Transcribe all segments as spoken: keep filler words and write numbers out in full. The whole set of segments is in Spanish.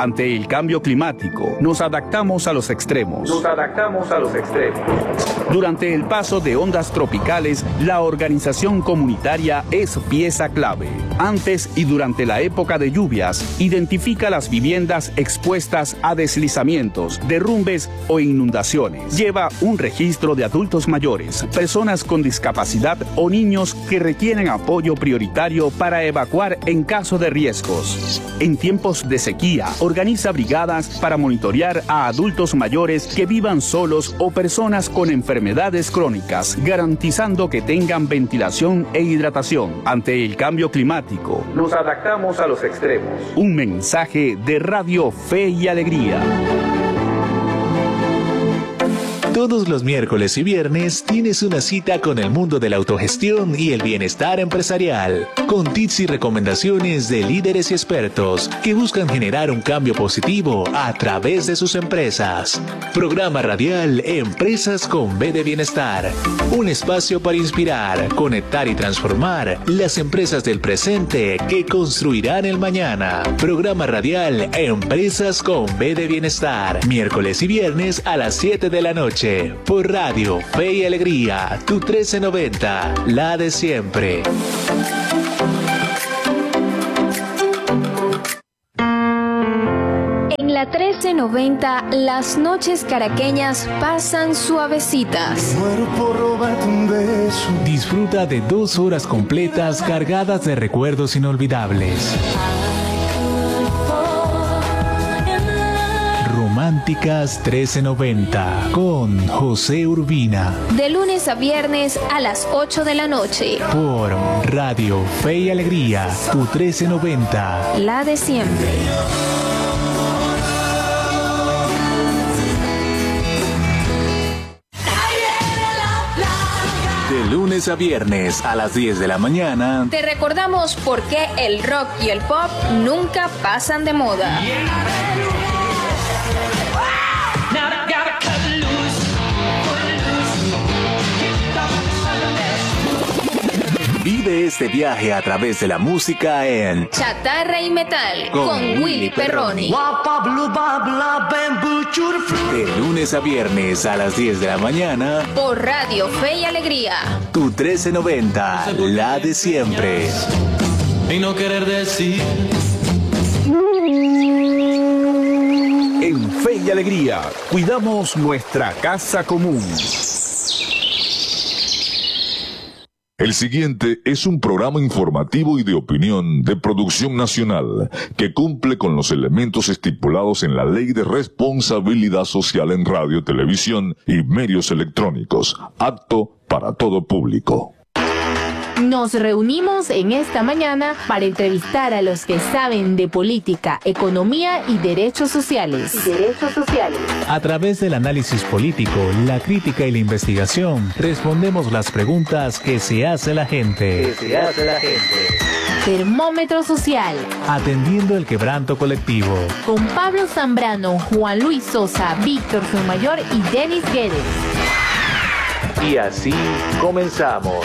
Ante el cambio climático, nos adaptamos a los extremos. Nos adaptamos a los extremos. Durante el paso de ondas tropicales, la organización comunitaria es pieza clave. Antes y durante la época de lluvias, identifica las viviendas expuestas a deslizamientos, derrumbes o inundaciones. Lleva un registro de adultos mayores, personas con discapacidad o niños que requieren apoyo prioritario para evacuar en caso de riesgos. En tiempos de sequía, organiza brigadas para monitorear a adultos mayores que vivan solos o personas con enfermedades crónicas, garantizando que tengan ventilación e hidratación. Ante el cambio climático, nos adaptamos a los extremos. Un mensaje de Radio Fe y Alegría. Todos los miércoles y viernes tienes una cita con el mundo de la autogestión y el bienestar empresarial, con tips y recomendaciones de líderes y expertos que buscan generar un cambio positivo a través de sus empresas. Programa radial Empresas con B de Bienestar, un espacio para inspirar, conectar y transformar las empresas del presente que construirán el mañana. Programa radial Empresas con B de Bienestar, miércoles y viernes a las siete de la noche. Por Radio Fe y Alegría, tu trece noventa, la de siempre. En la trece noventa, las noches caraqueñas pasan suavecitas. Muero por robarte un beso. Disfruta de dos horas completas cargadas de recuerdos inolvidables. Románticas trece noventa con José Urbina. De lunes a viernes a las ocho de la noche. Por Radio Fe y Alegría, tu trece noventa. La de siempre. De lunes a viernes a las diez de la mañana. Te recordamos por qué el rock y el pop nunca pasan de moda. Vive este viaje a través de la música en Chatarra y Metal con, con Willy Perroni. De lunes a viernes a las diez de la mañana. Por Radio Fe y Alegría. Tu trece noventa, la de siempre. Y no querer decir. En Fe y Alegría, cuidamos nuestra casa común. El siguiente es un programa informativo y de opinión de producción nacional que cumple con los elementos estipulados en la Ley de Responsabilidad Social en Radio, Televisión y Medios Electrónicos, apto para todo público. Nos reunimos en esta mañana para entrevistar a los que saben de política, economía y derechos sociales. Y derechos sociales. A través del análisis político, la crítica y la investigación, respondemos las preguntas que se hace la gente. Que se hace la gente. Termómetro Social. Atendiendo el quebranto colectivo. Con Pablo Zambrano, Juan Luis Sosa, Víctor Sotomayor y Denis Guedes. Y así comenzamos.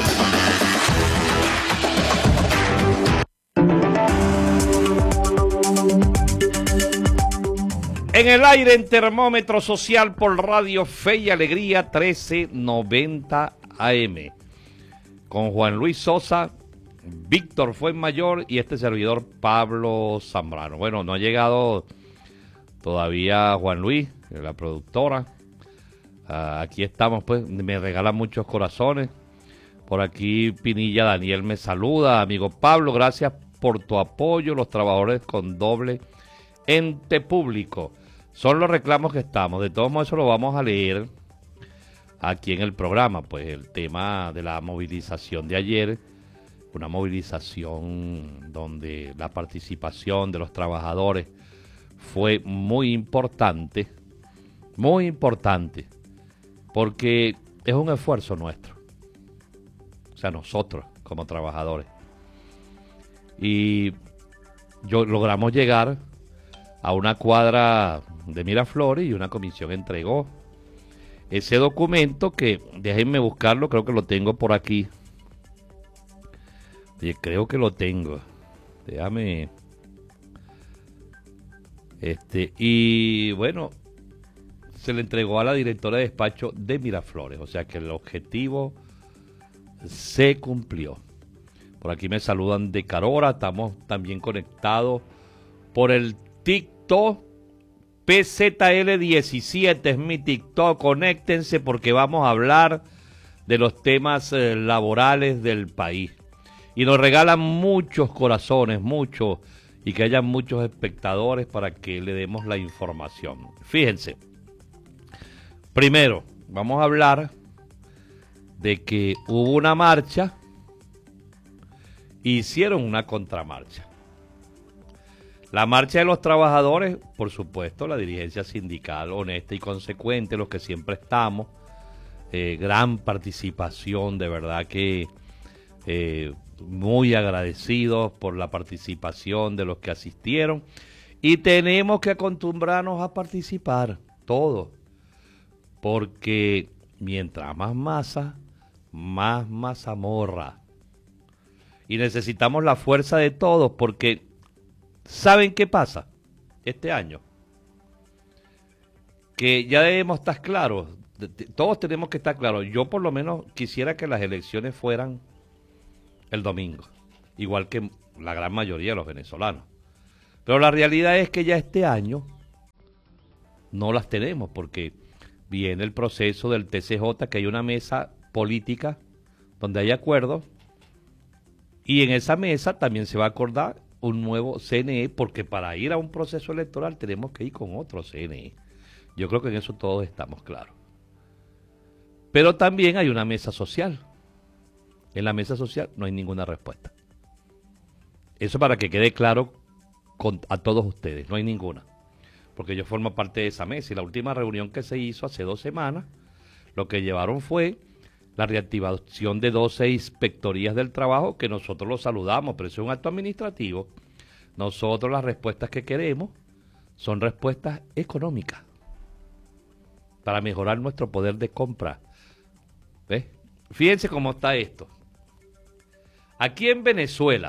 En el aire en Termómetro Social por Radio Fe y Alegría trece noventa A M. Con Juan Luis Sosa, Víctor Fuenmayor y este servidor Pablo Zambrano. Bueno, no ha llegado todavía Juan Luis, la productora. Uh, aquí estamos, pues, me regala muchos corazones. Por aquí Pinilla Daniel me saluda. Amigo Pablo, gracias por tu apoyo. Los trabajadores con doble ente público. Son los reclamos que estamos. De todos modos, eso lo vamos a leer aquí en el programa. Pues el tema de la movilización de ayer, una movilización donde la participación de los trabajadores fue muy importante, muy importante, porque es un esfuerzo nuestro, o sea, nosotros como trabajadores. Y yo logramos llegar a una cuadra de Miraflores y una comisión entregó ese documento que, déjenme buscarlo, creo que lo tengo por aquí. Oye, creo que lo tengo. Déjame. Este, y bueno, se le entregó a la directora de despacho de Miraflores, o sea que el objetivo se cumplió. Por aquí me saludan de Carora, estamos también conectados por el TikTok. P Z L diecisiete es mi TikTok, conéctense porque vamos a hablar de los temas eh, laborales del país. Y nos regalan muchos corazones, muchos, y que haya muchos espectadores para que le demos la información. Fíjense, primero vamos a hablar de que hubo una marcha, hicieron una contramarcha. La marcha de los trabajadores, por supuesto, la dirigencia sindical honesta y consecuente, los que siempre estamos, eh, gran participación, de verdad que eh, muy agradecidos por la participación de los que asistieron y tenemos que acostumbrarnos a participar, todos, porque mientras más masa, más mazamorra. Y necesitamos la fuerza de todos porque ¿saben qué pasa este año? Que ya debemos estar claros, todos tenemos que estar claros. Yo por lo menos quisiera que las elecciones fueran el domingo, igual que la gran mayoría de los venezolanos. Pero la realidad es que ya este año no las tenemos porque viene el proceso del T C J, que hay una mesa política donde hay acuerdos y en esa mesa también se va a acordar un nuevo C N E, porque para ir a un proceso electoral tenemos que ir con otro C N E. Yo creo que en eso todos estamos claros. Pero también hay una mesa social. En la mesa social no hay ninguna respuesta. Eso para que quede claro con, a todos ustedes, no hay ninguna. Porque yo formo parte de esa mesa y la última reunión que se hizo hace dos semanas, lo que llevaron fue la reactivación de doce inspectorías del trabajo, que nosotros lo saludamos, pero eso es un acto administrativo. Nosotros las respuestas que queremos son respuestas económicas para mejorar nuestro poder de compra. ¿Ves? Fíjense cómo está esto. Aquí en Venezuela,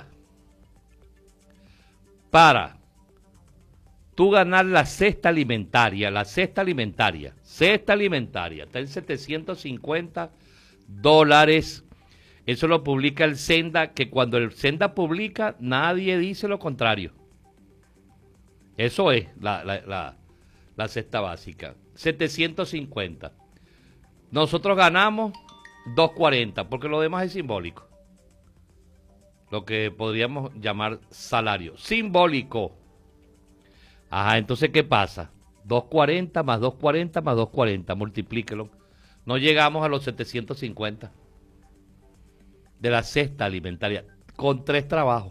para tú ganar la cesta alimentaria, la cesta alimentaria, cesta alimentaria, está en setecientos cincuenta dólares. Eso lo publica el Senda, que cuando el Senda publica, nadie dice lo contrario. Eso es la, la, la, la cesta básica, setecientos cincuenta. Nosotros ganamos doscientos cuarenta, porque lo demás es simbólico. Lo que podríamos llamar salario simbólico. Ajá, entonces, ¿qué pasa? doscientos cuarenta más doscientos cuarenta más doscientos cuarenta, multiplíquelo. No llegamos a los setecientos cincuenta de la cesta alimentaria, con tres trabajos,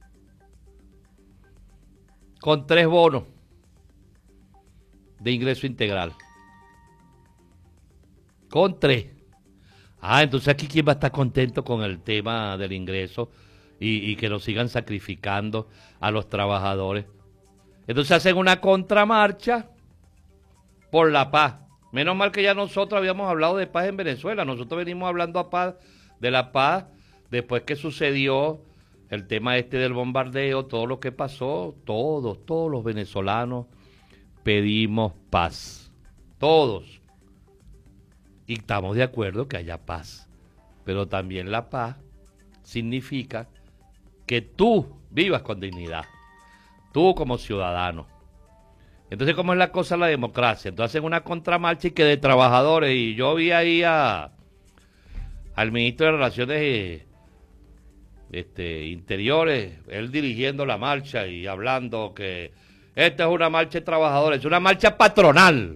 con tres bonos de ingreso integral, con tres. Ah, entonces aquí quién va a estar contento con el tema del ingreso y, y que nos sigan sacrificando a los trabajadores. Entonces hacen una contramarcha por la paz. Menos mal que ya nosotros habíamos hablado de paz en Venezuela. Nosotros venimos hablando a paz, de la paz después que sucedió el tema este del bombardeo, todo lo que pasó. Todos, todos los venezolanos pedimos paz. Todos. Y estamos de acuerdo que haya paz. Pero también la paz significa que tú vivas con dignidad. Tú como ciudadano. Entonces, ¿cómo es la cosa de la democracia? Entonces hacen una contramarcha y que de trabajadores. Y yo vi ahí a, al ministro de Relaciones este, Interiores, él dirigiendo la marcha y hablando que esta es una marcha de trabajadores, es una marcha patronal.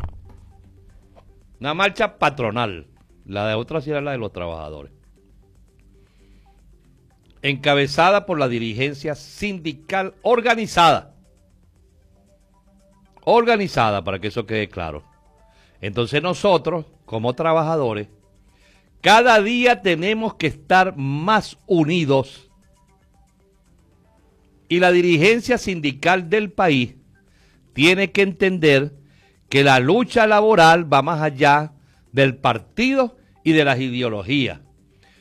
Una marcha patronal. La de otra sí era la de los trabajadores. Encabezada por la dirigencia sindical organizada. Organizada, para que eso quede claro. Entonces nosotros, como trabajadores, cada día tenemos que estar más unidos. Y la dirigencia sindical del país tiene que entender que la lucha laboral va más allá del partido y de las ideologías.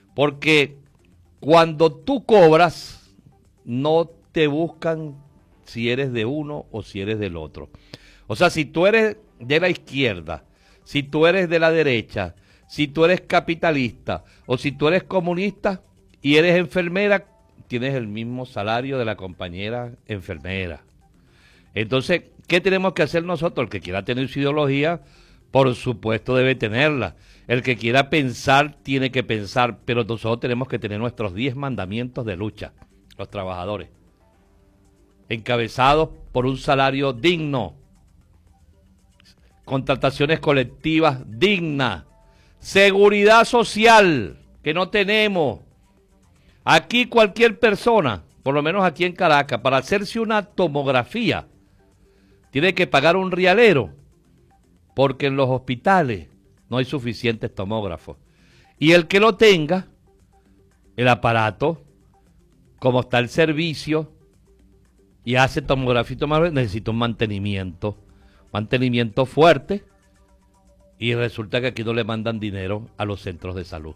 Porque cuando tú cobras, no te buscan si eres de uno o si eres del otro. O sea, si tú eres de la izquierda, si tú eres de la derecha, si tú eres capitalista o si tú eres comunista y eres enfermera, tienes el mismo salario de la compañera enfermera. Entonces, ¿qué tenemos que hacer nosotros? El que quiera tener su ideología, por supuesto debe tenerla. El que quiera pensar, tiene que pensar, pero nosotros tenemos que tener nuestros diez mandamientos de lucha, los trabajadores, encabezados por un salario digno, contrataciones colectivas dignas, seguridad social, que no tenemos. Aquí cualquier persona, por lo menos aquí en Caracas, para hacerse una tomografía, tiene que pagar un rialero, porque en los hospitales no hay suficientes tomógrafos. Y el que lo tenga, el aparato, como está el servicio, y hace tomografía y tomografía, necesita un mantenimiento, mantenimiento fuerte, y resulta que aquí no le mandan dinero a los centros de salud.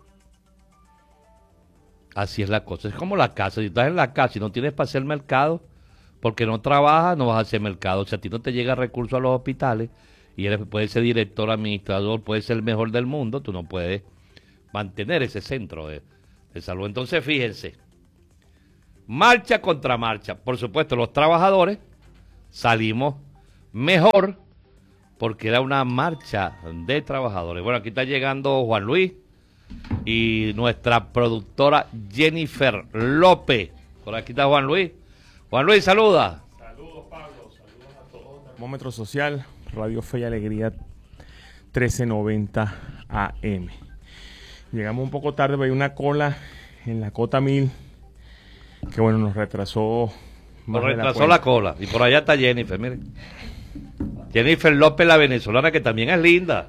Así es la cosa. Es como la casa. Si estás en la casa y no tienes para hacer mercado, porque no trabajas, no vas a hacer mercado. O sea, a ti no te llega recursos a los hospitales y eres, puedes ser director, administrador, puedes ser el mejor del mundo, tú no puedes mantener ese centro de, de salud. Entonces, fíjense, marcha contra marcha. Por supuesto, los trabajadores salimos mejor porque era una marcha de trabajadores. Bueno, aquí está llegando Juan Luis y nuestra productora Jennifer López. Por aquí está Juan Luis. Juan Luis, saluda. Saludos, Pablo. Saludos a todos. Termómetro Social, Radio Fe y Alegría, trece noventa A M. Llegamos un poco tarde, pero hay una cola en la Cota Mil que, bueno, nos retrasó. Nos retrasó la, la cola. Y por allá está Jennifer, miren. Jennifer López, la venezolana, que también es linda.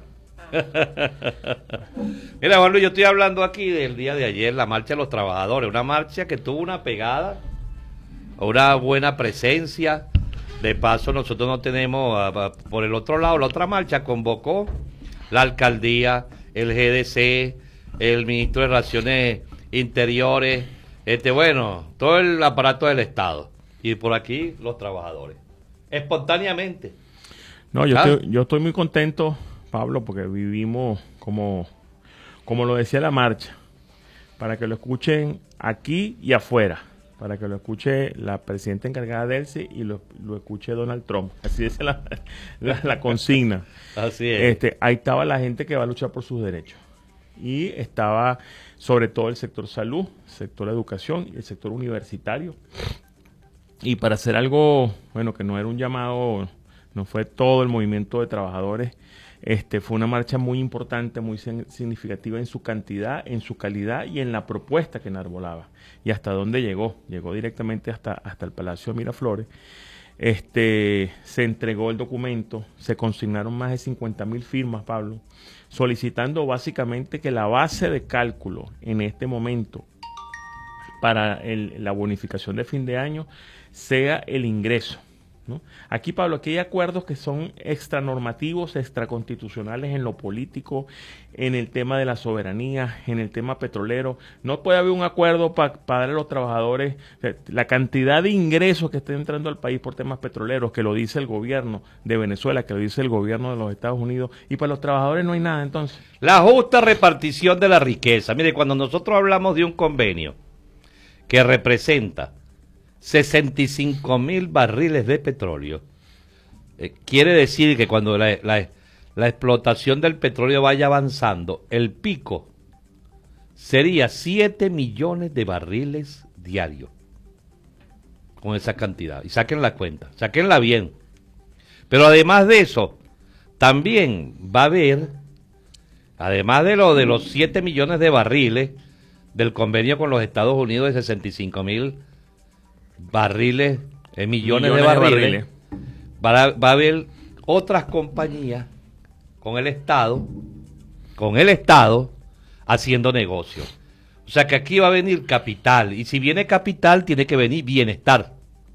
Mira, Juan Luis, yo estoy hablando aquí del día de ayer, la marcha de los trabajadores, una marcha que tuvo una pegada, una buena presencia. De paso, nosotros no tenemos, a, a, por el otro lado, la otra marcha convocó la alcaldía, el G D C, el ministro de Relaciones Interiores, este bueno, todo el aparato del Estado, y por aquí los trabajadores, espontáneamente. No, yo, ¿Ah? estoy, yo estoy muy contento, Pablo, porque vivimos como, como lo decía la marcha, para que lo escuchen aquí y afuera, para que lo escuche la presidenta encargada de Elsie y lo, lo escuche Donald Trump. Así es la, la, la consigna. Así es. Este, ahí estaba la gente que va a luchar por sus derechos. Y estaba sobre todo el sector salud, el sector educación y el sector universitario. Y para hacer algo, bueno, que no era un llamado, no fue todo el movimiento de trabajadores, este fue una marcha muy importante, muy significativa en su cantidad, en su calidad y en la propuesta que enarbolaba. Y hasta dónde llegó, llegó directamente hasta, hasta el Palacio de Miraflores. Este, se entregó el documento, se consignaron más de cincuenta mil firmas, Pablo, solicitando básicamente que la base de cálculo en este momento para el, la bonificación de fin de año sea el ingreso, ¿no? Aquí, Pablo, aquí hay acuerdos que son extranormativos, extraconstitucionales en lo político, en el tema de la soberanía, en el tema petrolero. No puede haber un acuerdo para pa darle a los trabajadores la cantidad de ingresos que está entrando al país por temas petroleros, que lo dice el gobierno de Venezuela, que lo dice el gobierno de los Estados Unidos, y para los trabajadores no hay nada entonces. La justa repartición de la riqueza. Mire, cuando nosotros hablamos de un convenio que representa sesenta y cinco mil barriles de petróleo, eh, quiere decir que cuando la, la, la explotación del petróleo vaya avanzando, el pico sería siete millones de barriles diarios con esa cantidad. Y saquen la cuenta, saquenla bien. Pero además de eso, también va a haber, además de lo de los siete millones de barriles del convenio con los Estados Unidos de sesenta y cinco mil barriles, eh, millones, millones de barriles, de barriles. Va, a, va a haber otras compañías con el Estado, con el Estado haciendo negocios. O sea que aquí va a venir capital, y si viene capital tiene que venir bienestar.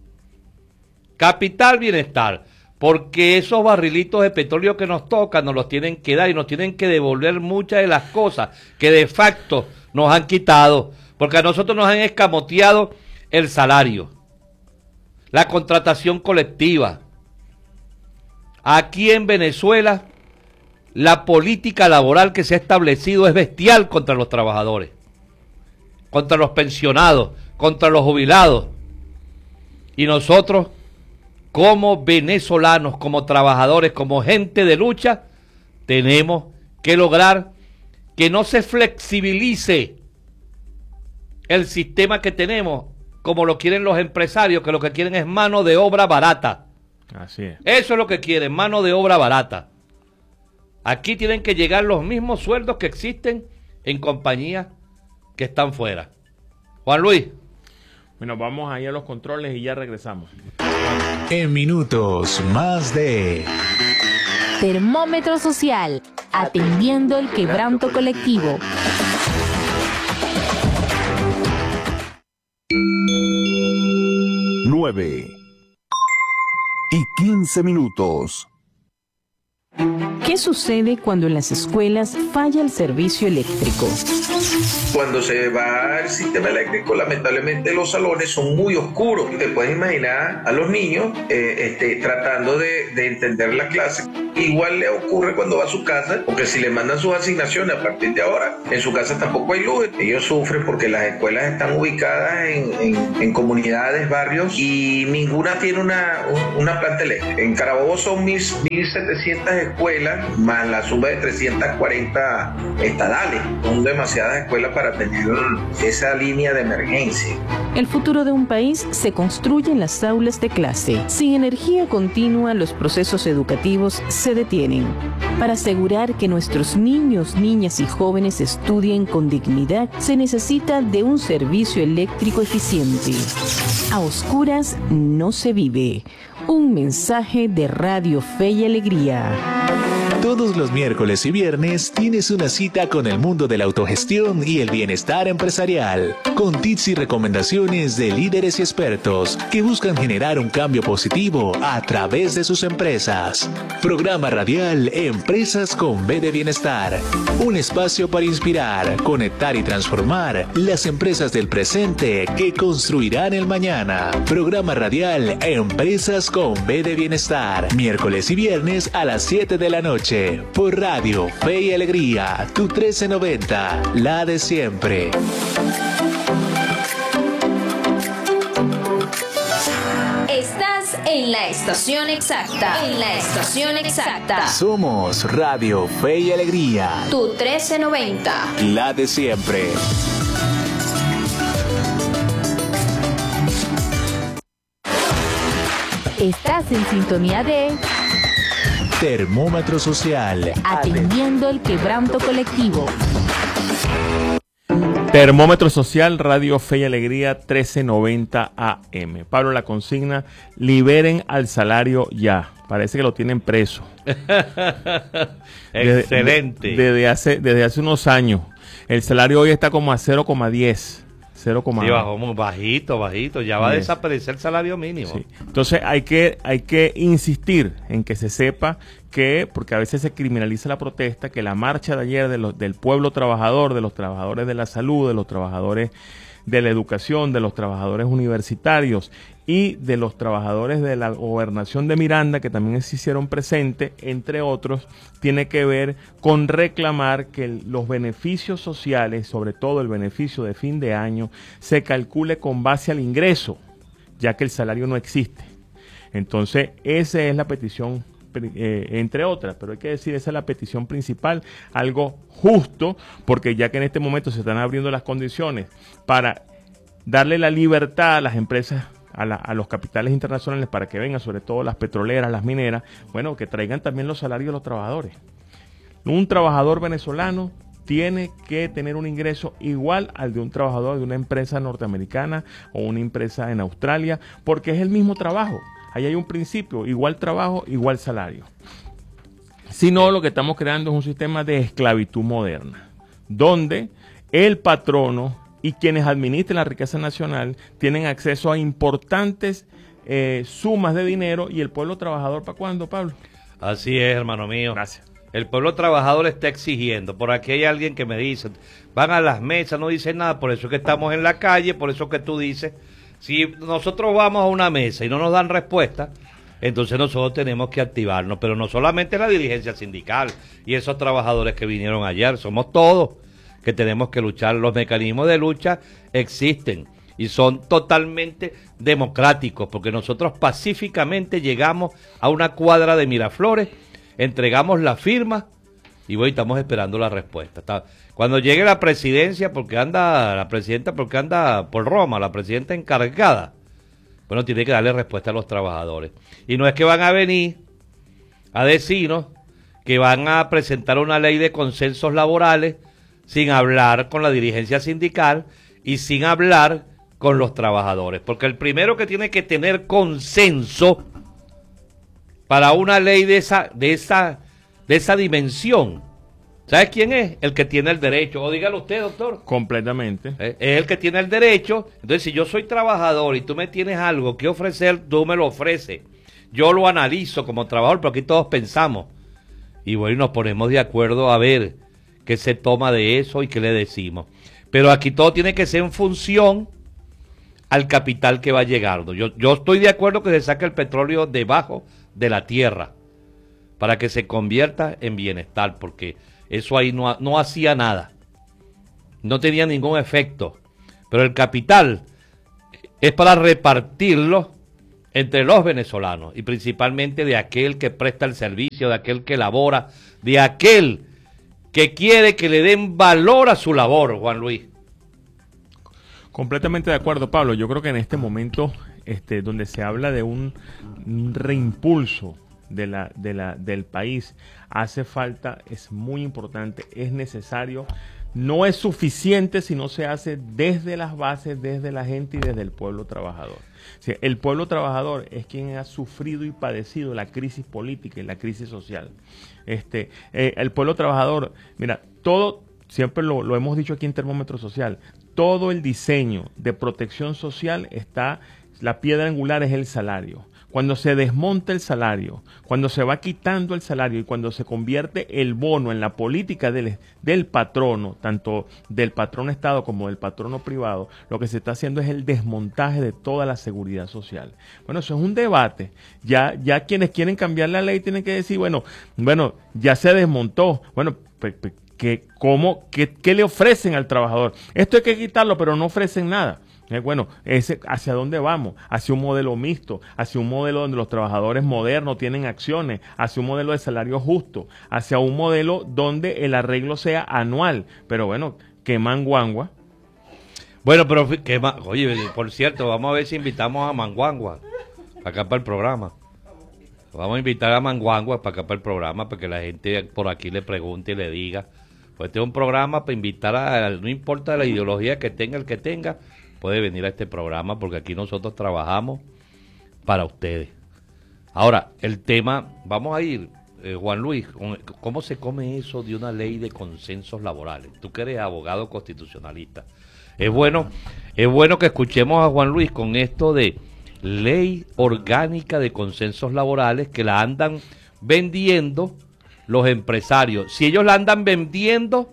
Capital, bienestar, porque esos barrilitos de petróleo que nos tocan nos los tienen que dar y nos tienen que devolver muchas de las cosas que de facto nos han quitado, porque a nosotros nos han escamoteado el salario, la contratación colectiva. Aquí en Venezuela, la política laboral que se ha establecido es bestial contra los trabajadores, contra los pensionados, contra los jubilados. Y nosotros, como venezolanos, como trabajadores, como gente de lucha, tenemos que lograr que no se flexibilice el sistema que tenemos, como lo quieren los empresarios, que lo que quieren es mano de obra barata. Así es. Eso es lo que quieren, mano de obra barata. Aquí tienen que llegar los mismos sueldos que existen en compañías que están fuera. Juan Luis. Bueno, vamos ahí a los controles y ya regresamos. En minutos, más de Termómetro Social, atendiendo el quebranto colectivo. nueve y quince minutos. ¿Qué sucede cuando en las escuelas falla el servicio eléctrico? Cuando se va el sistema eléctrico, lamentablemente los salones son muy oscuros. Te puedes imaginar a los niños eh, este, tratando de, de entender la clase. Igual le ocurre cuando va a su casa, porque si le mandan sus asignaciones a partir de ahora, en su casa tampoco hay luz. Ellos sufren porque las escuelas están ubicadas en, en, en comunidades, barrios, y ninguna tiene una, una planta eléctrica. En Carabobo son mil setecientas escuelas, más la suma de trescientas cuarenta estadales. Son demasiadas escuelas para tener esa línea de emergencia. El futuro de un país se construye en las aulas de clase. Sin energía continua, los procesos educativos se detienen. Para asegurar que nuestros niños, niñas y jóvenes estudien con dignidad, se necesita de un servicio eléctrico eficiente. A oscuras no se vive. Un mensaje de Radio Fe y Alegría. Todos los miércoles y viernes tienes una cita con el mundo de la autogestión y el bienestar empresarial, con tips y recomendaciones de líderes y expertos que buscan generar un cambio positivo a través de sus empresas. Programa radial Empresas con B de Bienestar, un espacio para inspirar, conectar y transformar las empresas del presente que construirán el mañana. Programa radial Empresas con B de Bienestar, miércoles y viernes a las siete de la noche. Por Radio Fe y Alegría, tu trece noventa, la de siempre. Estás en la estación exacta. En la estación exacta. Somos Radio Fe y Alegría, Tu trece noventa. la de siempre. Estás en sintonía de Termómetro Social, Atendiendo el Quebranto Colectivo. Termómetro Social, Radio Fe y Alegría, trece noventa A M. Pablo, la consigna: liberen al salario ya. Parece que lo tienen preso. Excelente. Desde, desde, hace, desde hace unos años. El salario hoy está como a cero coma diez. cero coma dos. Sí, bajó muy bajito, bajito. Ya va a desaparecer el salario mínimo. Sí. Entonces hay que, hay que insistir en que se sepa que, porque a veces se criminaliza la protesta, que la marcha de ayer de los, del pueblo trabajador, de los trabajadores de la salud, de los trabajadores de la educación, de los trabajadores universitarios y de los trabajadores de la gobernación de Miranda, que también se hicieron presentes, entre otros, tiene que ver con reclamar que los beneficios sociales, sobre todo el beneficio de fin de año, se calcule con base al ingreso, ya que el salario no existe. Entonces, esa es la petición, eh, entre otras, pero hay que decir, esa es la petición principal, algo justo, porque ya que en este momento se están abriendo las condiciones para darle la libertad a las empresas, A, la, a los capitales internacionales para que vengan, sobre todo las petroleras, las mineras, bueno, que traigan también los salarios de los trabajadores. Un trabajador venezolano tiene que tener un ingreso igual al de un trabajador de una empresa norteamericana o una empresa en Australia, porque es el mismo trabajo. Ahí hay un principio: igual trabajo, igual salario. Si no, lo que estamos creando es un sistema de esclavitud moderna, donde el patrono y quienes administran la riqueza nacional tienen acceso a importantes eh, sumas de dinero, y el pueblo trabajador, ¿para cuándo, Pablo? Así es, hermano mío. Gracias. El pueblo trabajador está exigiendo. Por aquí hay alguien que me dice, van a las mesas, no dicen nada, por eso es que estamos en la calle, por eso que tú dices, Si nosotros vamos a una mesa y no nos dan respuesta, entonces nosotros tenemos que activarnos, pero no solamente la dirigencia sindical y esos trabajadores que vinieron ayer, somos todos que tenemos que luchar. Los mecanismos de lucha existen y son totalmente democráticos, porque nosotros pacíficamente llegamos a una cuadra de Miraflores, entregamos la firma y hoy estamos esperando la respuesta. Está, cuando llegue la presidencia, porque anda la presidenta, porque anda por Roma, la presidenta encargada, bueno, tiene que darle respuesta a los trabajadores. Y no es que van a venir a decirnos que van a presentar una ley de consensos laborales sin hablar con la dirigencia sindical y sin hablar con los trabajadores. Porque el primero que tiene que tener consenso para una ley de esa, de esa, de esa dimensión, ¿sabes quién es? El que tiene el derecho. O dígalo usted, doctor. Completamente. ¿Eh? Es el que tiene el derecho. Entonces, si yo soy trabajador y tú me tienes algo que ofrecer, tú me lo ofreces. Yo lo analizo como trabajador, pero aquí todos pensamos. Y bueno, nos ponemos de acuerdo a ver qué se toma de eso y qué le decimos. Pero aquí todo tiene que ser en función al capital que va llegando. Yo, yo estoy de acuerdo que se saque el petróleo debajo de la tierra para que se convierta en bienestar, porque eso ahí no, no hacía nada, no tenía ningún efecto. Pero el capital es para repartirlo entre los venezolanos y principalmente de aquel que presta el servicio, de aquel que labora, de aquel que quiere que le den valor a su labor, Juan Luis. Completamente de acuerdo, Pablo. Yo creo que en este momento, este, donde se habla de un, un reimpulso de la, de la, del país, hace falta, es muy importante, es necesario, no es suficiente si no se hace desde las bases, desde la gente y desde el pueblo trabajador. O sea, el pueblo trabajador es quien ha sufrido y padecido la crisis política y la crisis social. Este, eh, el pueblo trabajador, mira, todo, siempre lo, lo hemos dicho aquí en Termómetro Social, todo el diseño de protección social está, la piedra angular es el salario. Cuando se desmonta el salario, cuando se va quitando el salario y cuando se convierte el bono en la política del, del patrono, tanto del patrono Estado como del patrono privado, lo que se está haciendo es el desmontaje de toda la seguridad social. Bueno, eso es un debate. Ya, ya quienes quieren cambiar la ley tienen que decir, bueno, bueno, ya se desmontó. Bueno, pues, pues, ¿qué, cómo, qué, qué le ofrecen al trabajador? Esto hay que quitarlo, pero no ofrecen nada. Eh, bueno, ese, ¿hacia dónde vamos? Hacia un modelo mixto, hacia un modelo donde los trabajadores modernos tienen acciones, hacia un modelo de salario justo, hacia un modelo donde el arreglo sea anual. Pero bueno, qué manguangua. Bueno, pero que, oye, por cierto, vamos a ver si invitamos a Manguangua acá para el programa. Vamos a invitar a Manguangua para acá para el programa, para que la gente por aquí le pregunte y le diga. Pues este es un programa para invitar a, no importa la ideología que tenga el que tenga, puede venir a este programa, porque aquí nosotros trabajamos para ustedes. Ahora, el tema, vamos a ir, eh, Juan Luis, ¿cómo se come eso de una ley de consensos laborales? Tú que eres abogado constitucionalista. Es bueno, es bueno que escuchemos a Juan Luis con esto de ley orgánica de consensos laborales que la andan vendiendo los empresarios. Si ellos la andan vendiendo,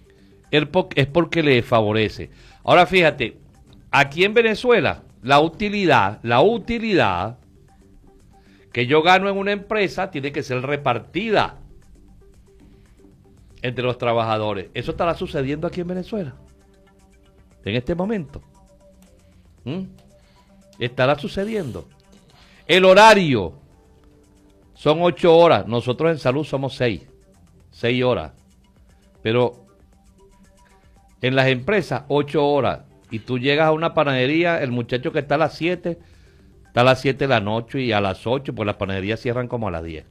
es porque les favorece. Ahora fíjate, aquí en Venezuela, la utilidad, la utilidad que yo gano en una empresa tiene que ser repartida entre los trabajadores. ¿Eso estará sucediendo aquí en Venezuela? En este momento. ¿Mm? ¿Estará sucediendo? El horario son ocho horas. Nosotros en salud somos seis. Seis horas. Pero en las empresas, ocho horas. Y tú llegas a una panadería, el muchacho que está a las siete, está a las siete de la noche y a las ocho, pues las panaderías cierran como a las diez.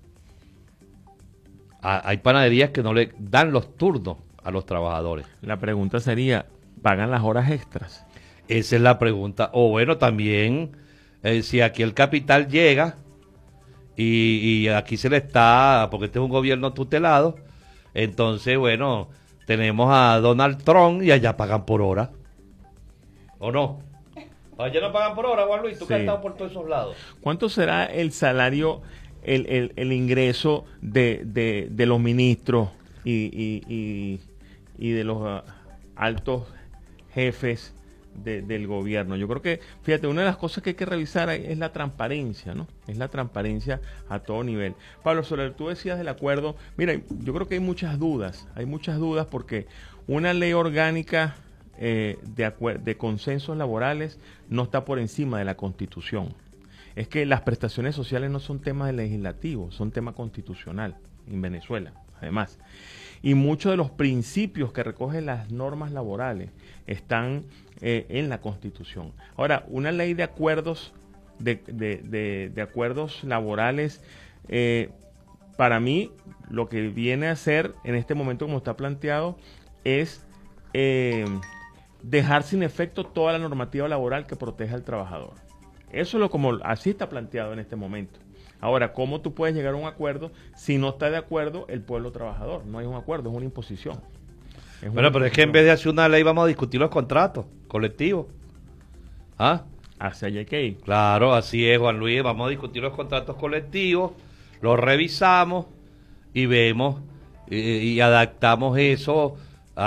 Hay panaderías que no le dan los turnos a los trabajadores. La pregunta sería, ¿pagan las horas extras? Esa es la pregunta. O bueno, también, eh, si aquí el capital llega y, y aquí se le está, porque este es un gobierno tutelado, entonces, bueno, tenemos a Donald Trump y allá pagan por hora. ¿O no? Allá no pagan por hora, Juan Luis, tú sí. Que has estado por todos esos lados. ¿Cuánto será el salario, el, el, el ingreso de, de, de los ministros y, y, y, y de los uh, altos jefes de, del gobierno. Yo creo que, fíjate, una de las cosas que hay que revisar es la transparencia, ¿no? Es la transparencia a todo nivel. Pablo Soler, tú decías del acuerdo. Mira, yo creo que hay muchas dudas, hay muchas dudas porque una ley orgánica eh, de, de consensos laborales no está por encima de la Constitución. Es que las prestaciones sociales no son temas legislativos, son tema constitucional en Venezuela, además. Y muchos de los principios que recogen las normas laborales están eh, en la Constitución. Ahora, una ley de acuerdos de, de, de, de acuerdos laborales, eh, para mí, lo que viene a ser en este momento, como está planteado, es eh, dejar sin efecto toda la normativa laboral que proteja al trabajador. Eso es lo como así está planteado en este momento. Ahora, ¿cómo tú puedes llegar a un acuerdo si no está de acuerdo el pueblo trabajador? No hay un acuerdo, es una imposición. Es bueno, una pero imposición. Es que en vez de hacer una ley vamos a discutir los contratos colectivos. ¿Ah? Hacia allá hay que ir. Claro, así es, Juan Luis. Vamos a discutir los contratos colectivos, los revisamos y vemos eh, y adaptamos eso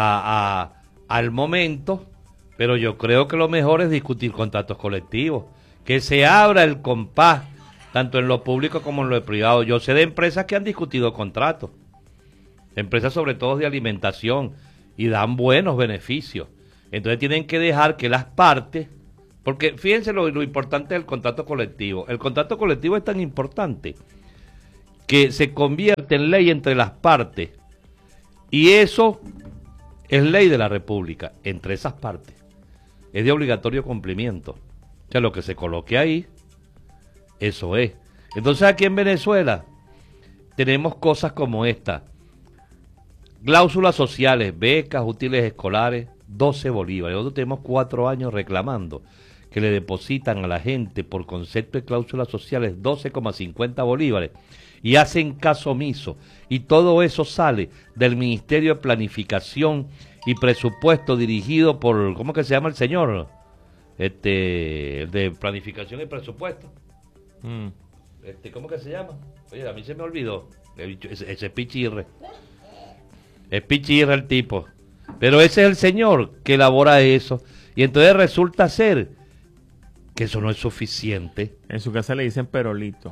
a, a, al momento. Pero yo creo que lo mejor es discutir contratos colectivos. Que se abra el compás, tanto en lo público como en lo privado. Yo sé de empresas que han discutido contratos, empresas sobre todo de alimentación, y dan buenos beneficios. Entonces tienen que dejar que las partes, porque fíjense lo, lo importante del contrato colectivo. El contrato colectivo es tan importante que se convierte en ley entre las partes, y eso es ley de la República, entre esas partes. Es de obligatorio cumplimiento. O sea, lo que se coloque ahí, eso es. Entonces aquí en Venezuela tenemos cosas como esta. Cláusulas sociales, becas, útiles escolares, doce bolívares. Nosotros tenemos cuatro años reclamando que le depositan a la gente por concepto de cláusulas sociales doce coma cincuenta bolívares y hacen caso omiso. Y todo eso sale del Ministerio de Planificación y Presupuesto dirigido por, ¿cómo que se llama el señor? Este, el de Planificación y Presupuesto. Mm. Este, ¿cómo que se llama? Oye, a mí se me olvidó. Ese, ese es Pichirre. Es Pichirre el tipo. Pero ese es el señor que elabora eso. Y entonces resulta ser que eso no es suficiente. En su casa le dicen perolito.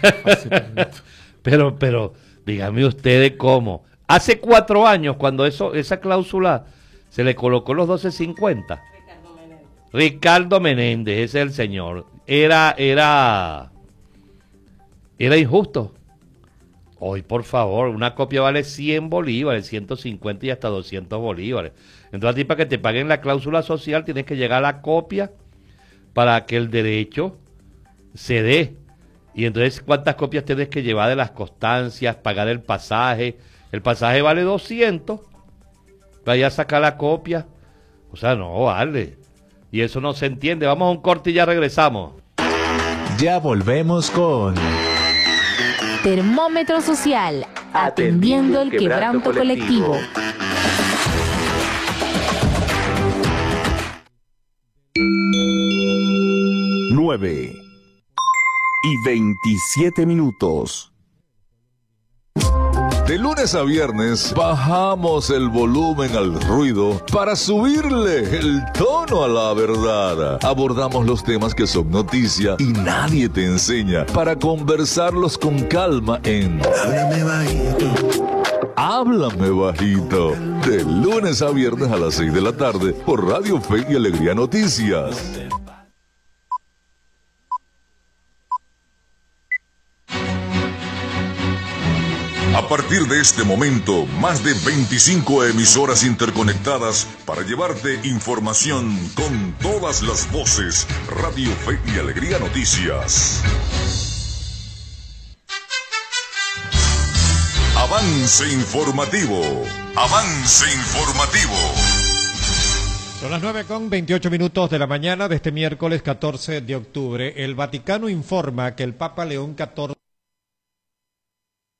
pero, pero, díganme ustedes cómo. Hace cuatro años, cuando eso, esa cláusula se le colocó los doce cincuenta. Ricardo Menéndez, ese es el señor. Era, era, era injusto. Hoy, por favor, una copia vale cien bolívares, ciento cincuenta y hasta doscientos bolívares. Entonces, a ti para que te paguen la cláusula social tienes que llegar a la copia para que el derecho se dé. Y entonces, ¿cuántas copias tienes que llevar de las constancias, pagar el pasaje? El pasaje vale doscientos, vaya a sacar la copia. O sea, no vale. Y eso no se entiende. Vamos a un corte y ya regresamos. Ya volvemos con Termómetro Social, atendiendo el quebranto colectivo. nueve y veintisiete minutos. De lunes a viernes bajamos el volumen al ruido para subirle el tono a la verdad. Abordamos los temas que son noticia y nadie te enseña para conversarlos con calma en Háblame Bajito. Háblame Bajito. De lunes a viernes a las seis de la tarde por Radio Fe y Alegría Noticias. A partir de este momento, más de veinticinco emisoras interconectadas para llevarte información con todas las voces. Radio Fe y Alegría Noticias. Avance informativo. Avance informativo. Son las nueve con veintiocho minutos de la mañana de este miércoles catorce de octubre. El Vaticano informa que el Papa León catorce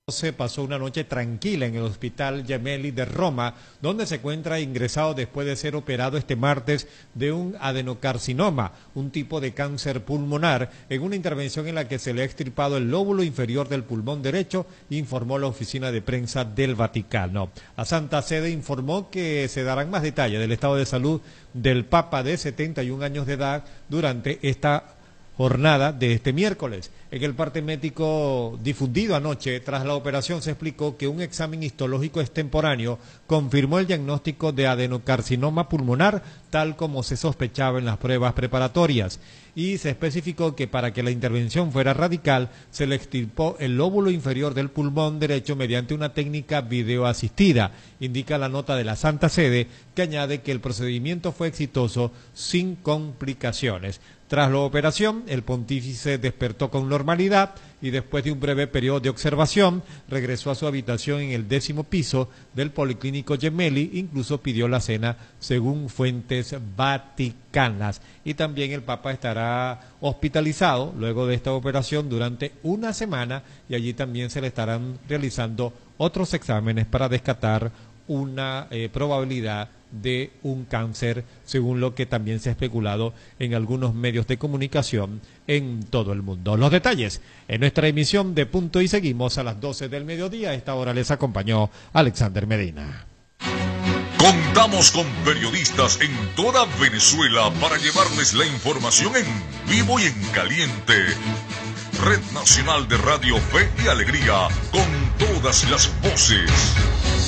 pasó una noche tranquila en el Hospital Gemelli de Roma, donde se encuentra ingresado después de ser operado este martes de un adenocarcinoma, un tipo de cáncer pulmonar, en una intervención en la que se le ha extirpado el lóbulo inferior del pulmón derecho, informó la oficina de prensa del Vaticano. La Santa Sede informó que se darán más detalles del estado de salud del Papa de setenta y un años de edad durante esta jornada de este miércoles. En el parte médico difundido anoche, tras la operación, se explicó que un examen histológico extemporáneo confirmó el diagnóstico de adenocarcinoma pulmonar, tal como se sospechaba en las pruebas preparatorias, y se especificó que para que la intervención fuera radical, se le extirpó el lóbulo inferior del pulmón derecho mediante una técnica videoasistida, indica la nota de la Santa Sede, que añade que el procedimiento fue exitoso sin complicaciones. Tras la operación, el pontífice despertó con normalidad y después de un breve periodo de observación, regresó a su habitación en el décimo piso del Policlínico Gemelli, incluso pidió la cena según fuentes vaticanas. Y también el Papa estará hospitalizado luego de esta operación durante una semana y allí también se le estarán realizando otros exámenes para descartar una eh, probabilidad de un cáncer, según lo que también se ha especulado en algunos medios de comunicación en todo el mundo. Los detalles en nuestra emisión de Punto y Seguimos a las doce del mediodía. A esta hora les acompañó Alexander Medina. Contamos con periodistas en toda Venezuela para llevarles la información en vivo y en caliente. Red Nacional de Radio Fe y Alegría, con todas las voces.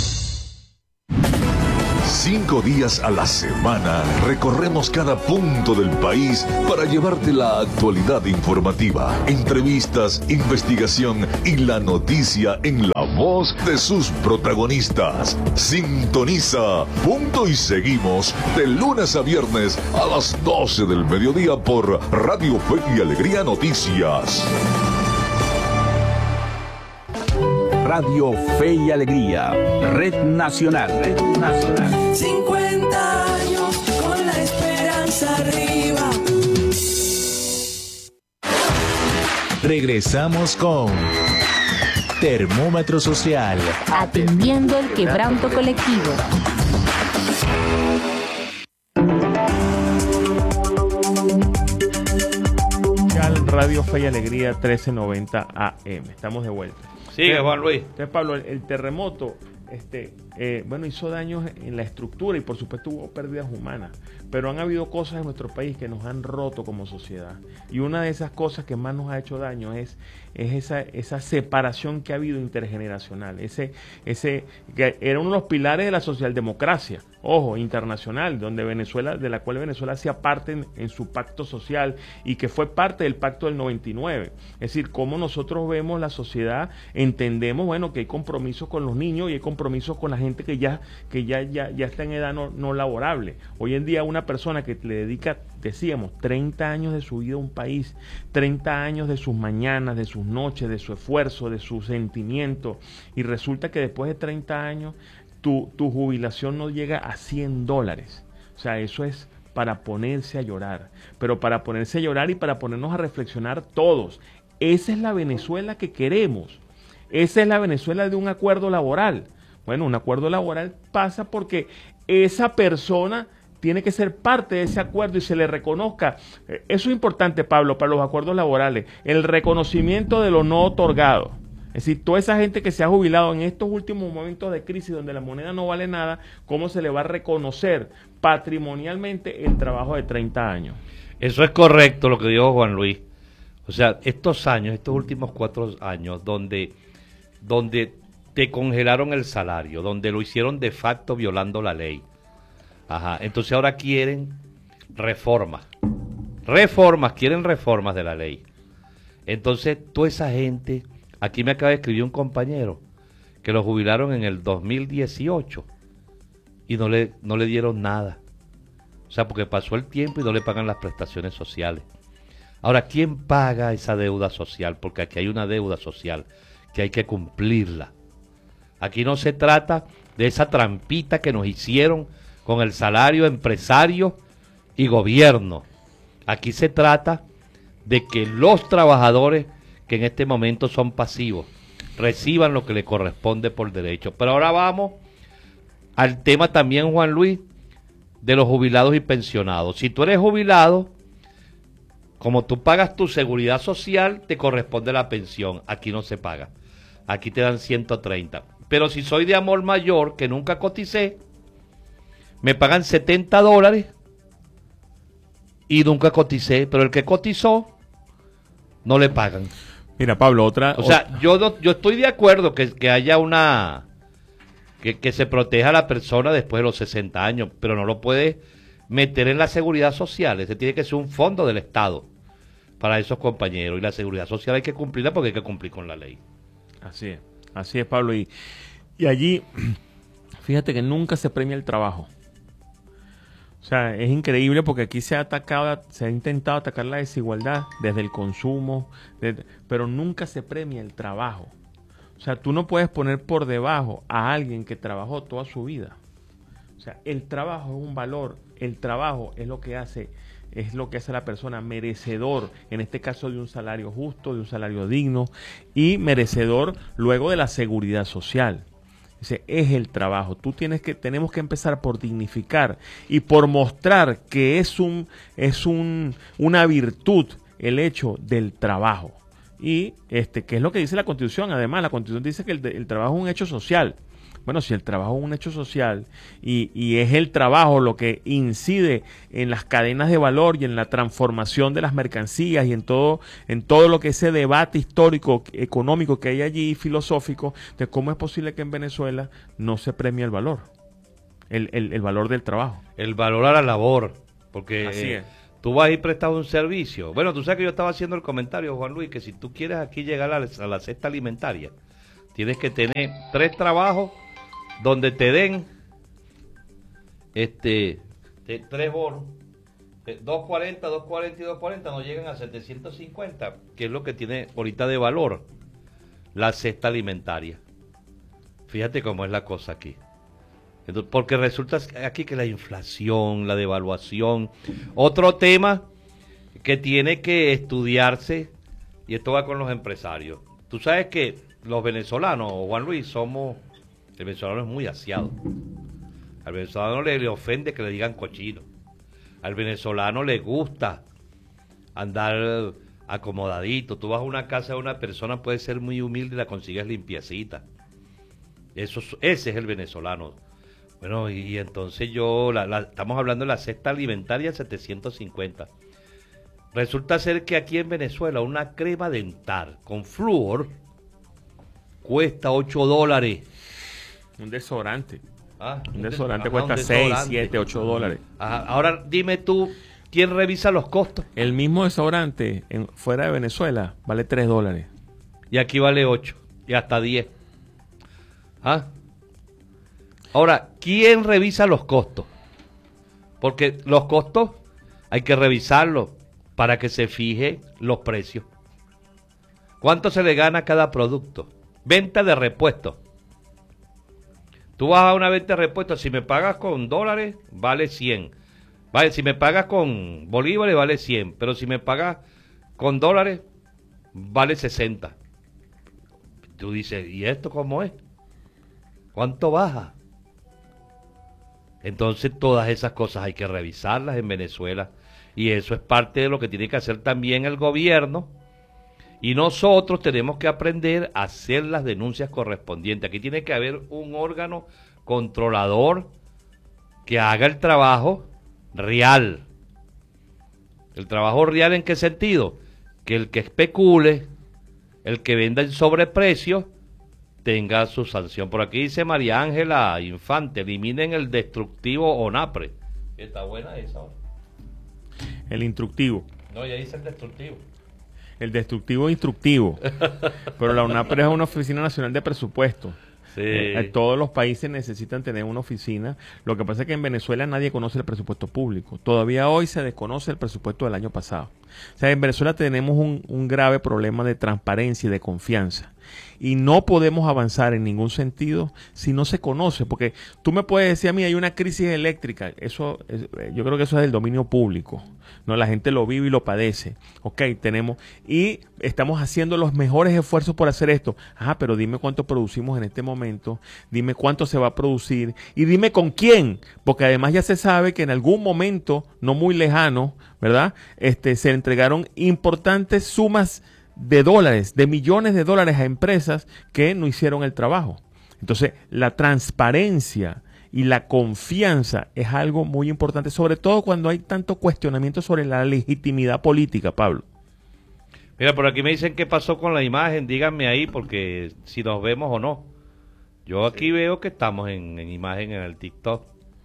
Cinco días a la semana recorremos cada punto del país para llevarte la actualidad informativa, entrevistas, investigación y la noticia en la voz de sus protagonistas. Sintoniza Punto y Seguimos de lunes a viernes a las doce del mediodía por Radio Fe y Alegría Noticias. Radio Fe y Alegría, Red Nacional, Red Nacional. cincuenta años con la esperanza arriba. Regresamos con Termómetro Social, atendiendo el quebranto colectivo. Radio Fe y Alegría trece noventa A M. Estamos de vuelta. Sigue, Juan Luis. Entonces, Pablo, el, el terremoto este, eh, bueno, hizo daños en la estructura y por supuesto hubo pérdidas humanas, pero han habido cosas en nuestro país que nos han roto como sociedad, y una de esas cosas que más nos ha hecho daño es, es esa, esa separación que ha habido intergeneracional, ese, ese que era uno de los pilares de la socialdemocracia, ojo, internacional, donde Venezuela, de la cual Venezuela hacía parte en, en su pacto social y que fue parte del pacto del noventa y nueve. Es decir, cómo nosotros vemos la sociedad, entendemos, bueno, que hay compromisos con los niños y hay compromisos con la gente que ya, que ya, ya, ya está en edad no, no laborable. Hoy en día una persona que le dedica, decíamos, treinta años de su vida a un país, treinta años de sus mañanas, de sus noches, de su esfuerzo, de su sentimiento, y resulta que después de treinta años tu, tu jubilación no llega a cien dólares. O sea, eso es para ponerse a llorar, pero para ponerse a llorar y para ponernos a reflexionar todos. Esa es la Venezuela que queremos. Esa es la Venezuela de un acuerdo laboral. Bueno, un acuerdo laboral pasa porque esa persona tiene que ser parte de ese acuerdo y se le reconozca. Eso es importante, Pablo, para los acuerdos laborales, el reconocimiento de lo no otorgado. Es decir, toda esa gente que se ha jubilado en estos últimos momentos de crisis donde la moneda no vale nada, ¿cómo se le va a reconocer patrimonialmente el trabajo de treinta años? Eso es correcto lo que dijo Juan Luis. O sea, estos años, estos últimos cuatro años, donde, donde te congelaron el salario, donde lo hicieron de facto violando la ley. Ajá, entonces ahora quieren reformas. Reformas, quieren reformas de la ley. Entonces, toda esa gente, aquí me acaba de escribir un compañero que lo jubilaron en el dos mil dieciocho y no le, no le dieron nada. O sea, porque pasó el tiempo y no le pagan las prestaciones sociales. Ahora, ¿quién paga esa deuda social? Porque aquí hay una deuda social que hay que cumplirla. Aquí no se trata de esa trampita que nos hicieron con el salario empresario y gobierno. Aquí se trata de que los trabajadores que en este momento son pasivos, reciban lo que le corresponde por derecho. Pero ahora vamos al tema también, Juan Luis, de los jubilados y pensionados. Si tú eres jubilado, como tú pagas tu seguridad social, te corresponde la pensión. Aquí no se paga. Aquí te dan ciento treinta. Pero si soy de amor mayor, que nunca coticé, me pagan setenta dólares y nunca coticé. Pero el que cotizó, no le pagan. Mira, Pablo, otra... O sea, yo, no, yo estoy de acuerdo que, que haya una... Que, que se proteja a la persona después de los sesenta años, pero no lo puede meter en la seguridad social. Ese tiene que ser un fondo del Estado para esos compañeros. Y la seguridad social hay que cumplirla porque hay que cumplir con la ley. Así es, así es, Pablo. Y, y allí, fíjate que nunca se premia el trabajo. O sea, es increíble porque aquí se ha atacado, se ha intentado atacar la desigualdad desde el consumo, desde, pero nunca se premia el trabajo. O sea, tú no puedes poner por debajo a alguien que trabajó toda su vida. O sea, el trabajo es un valor, el trabajo es lo que hace, es lo que hace a la persona merecedor, en este caso de un salario justo, de un salario digno y merecedor luego de la seguridad social. Ese es el trabajo. Tú tienes que, tenemos que empezar por dignificar y por mostrar que es un, es un, una virtud el hecho del trabajo. Y este, ¿qué es lo que dice la Constitución? Además, la Constitución dice que el, el trabajo es un hecho social. Bueno, si el trabajo es un hecho social y, y es el trabajo lo que incide en las cadenas de valor y en la transformación de las mercancías y en todo, en todo lo que ese debate histórico, económico que hay allí, filosófico, de cómo es posible que en Venezuela no se premie el valor, el, el, el valor del trabajo. El valor a la labor, porque Así es. Tú vas a ir prestado un servicio. Bueno, tú sabes que yo estaba haciendo el comentario, Juan Luis, que si tú quieres aquí llegar a la, a la cesta alimentaria, tienes que tener tres trabajos donde te den este de, tres bonos, de doscientos cuarenta, doscientos cuarenta y doscientos cuarenta, no llegan a setecientos cincuenta, que es lo que tiene ahorita de valor la cesta alimentaria. Fíjate cómo es la cosa aquí. Entonces, porque resulta aquí que la inflación, la devaluación, otro tema que tiene que estudiarse, y esto va con los empresarios. Tú sabes que los venezolanos, Juan Luis, somos... El venezolano es muy aseado. Al venezolano le, le ofende que le digan cochino. Al venezolano le gusta andar acomodadito. Tú vas a una casa de una persona, puede ser muy humilde y la consigues limpiecita. Eso, ese es el venezolano. Bueno, y, y entonces yo, la, la, estamos hablando de la cesta alimentaria setecientos cincuenta. Resulta ser que aquí en Venezuela una crema dental con flúor cuesta ocho dólares. Un desodorante. Ah, un, un desodorante des cuesta un seis, siete, ocho dólares. Ajá. Ahora dime tú, ¿quién revisa los costos? El mismo desodorante en, fuera de Venezuela vale tres dólares. Y aquí vale ocho y hasta diez. ¿Ah? Ahora, ¿quién revisa los costos? Porque los costos hay que revisarlos para que se fijen los precios. ¿Cuánto se le gana a cada producto? Venta de repuestos. Tú vas a una venta de repuestos, si me pagas con dólares, vale cien. Vale, si me pagas con bolívares, vale cien. Pero si me pagas con dólares, vale sesenta. Tú dices, ¿y esto cómo es? ¿Cuánto baja? Entonces todas esas cosas hay que revisarlas en Venezuela. Y eso es parte de lo que tiene que hacer también el gobierno. Y nosotros tenemos que aprender a hacer las denuncias correspondientes. Aquí tiene que haber un órgano controlador que haga el trabajo real. ¿El trabajo real en qué sentido? Que el que especule, el que venda en sobreprecio, tenga su sanción. Por aquí dice María Ángela Infante, eliminen el destructivo ONAPRE. Está buena esa. El instructivo. No, ya dice el destructivo. El destructivo instructivo. Pero la ONAPRE es una Oficina Nacional de Presupuesto. Sí. Eh, todos los países necesitan tener una oficina. Lo que pasa es que en Venezuela nadie conoce el presupuesto público. Todavía hoy se desconoce el presupuesto del año pasado. O sea, en Venezuela tenemos un, un grave problema de transparencia y de confianza. Y no podemos avanzar en ningún sentido si no se conoce. Porque tú me puedes decir a mí, hay una crisis eléctrica. Eso es, yo creo que eso es del dominio público. No, la gente lo vive y lo padece. Ok, tenemos, y estamos haciendo los mejores esfuerzos por hacer esto. Ah, pero dime cuánto producimos en este momento, dime cuánto se va a producir y dime con quién, porque además ya se sabe que en algún momento, no muy lejano, ¿verdad? Este, se entregaron importantes sumas de dólares, de millones de dólares a empresas que no hicieron el trabajo. Entonces, la transparencia y la confianza es algo muy importante, sobre todo cuando hay tanto cuestionamiento sobre la legitimidad política, Pablo. Mira, por aquí me dicen qué pasó con la imagen, díganme ahí, porque si nos vemos o no. Yo aquí veo que estamos en, en imagen en el TikTok.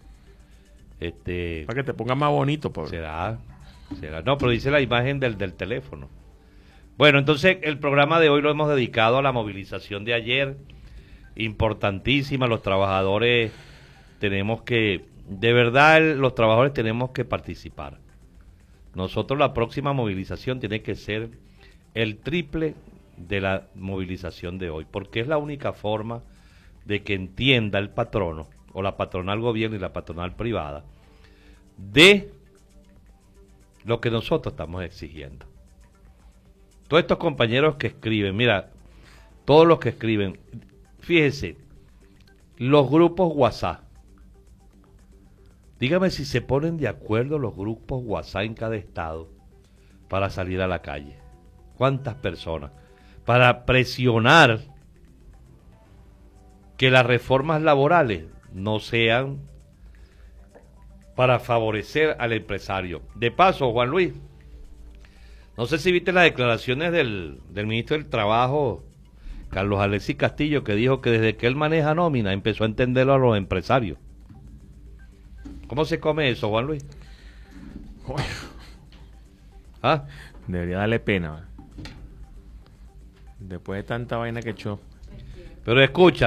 Este, Para que te pongas más bonito, Pablo. Será, será. No, pero dice la imagen del, del teléfono. Bueno, entonces el programa de hoy lo hemos dedicado a la movilización de ayer, importantísima. Los trabajadores tenemos que, de verdad, los trabajadores tenemos que participar. Nosotros la próxima movilización tiene que ser el triple de la movilización de hoy, porque es la única forma de que entienda el patrono, o la patronal gobierno y la patronal privada, de lo que nosotros estamos exigiendo. Todos estos compañeros que escriben, mira, todos los que escriben, fíjese, los grupos WhatsApp, dígame si se ponen de acuerdo los grupos WhatsApp en cada estado para salir a la calle. ¿Cuántas personas? Para presionar que las reformas laborales no sean para favorecer al empresario. De paso, Juan Luis, no sé si viste las declaraciones del, del ministro del Trabajo, Carlos Alexis Castillo, que dijo que desde que él maneja nómina empezó a entenderlo a los empresarios. ¿Cómo se come eso, Juan Luis? ¿Ah? Debería darle pena. Después de tanta vaina que echó. Pero escucha,